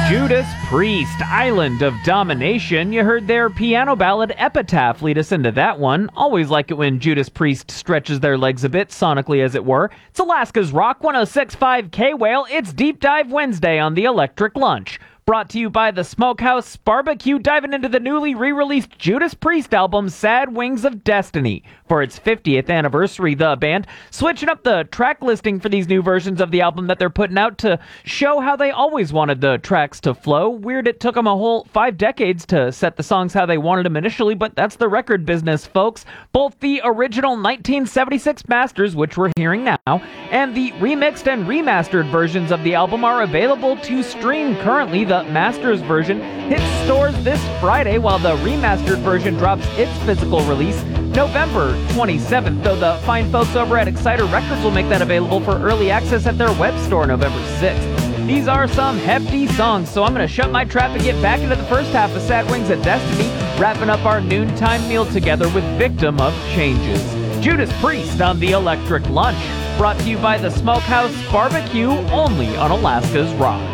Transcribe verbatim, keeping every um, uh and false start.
Judas Priest, Island of Domination. You heard their piano ballad Epitaph lead us into that one. Always like it when Judas Priest stretches their legs a bit, sonically as it were. It's Alaska's Rock one oh six point five K-Whale. It's Deep Dive Wednesday on the Electric Lunch. Brought to you by the Smokehouse Barbecue, diving into the newly re-released Judas Priest album, Sad Wings of Destiny. For its fiftieth anniversary, the band switching up the track listing for these new versions of the album that they're putting out to show how they always wanted the tracks to flow. Weird it took them a whole five decades to set the songs how they wanted them initially, but that's the record business, folks. Both the original nineteen seventy-six masters, which we're hearing now, and the remixed and remastered versions of the album are available to stream currently. The Masters version hits stores this Friday, while the remastered version drops its physical release November twenty-seventh, though the fine folks over at Exciter Records will make that available for early access at their web store November sixth. These are some hefty songs, so I'm going to shut my trap and get back into the first half of Sad Wings of Destiny, wrapping up our noontime meal together with Victim of Changes. Judas Priest on the Electric Lunch, brought to you by the Smokehouse Barbecue, only on Alaska's Rock.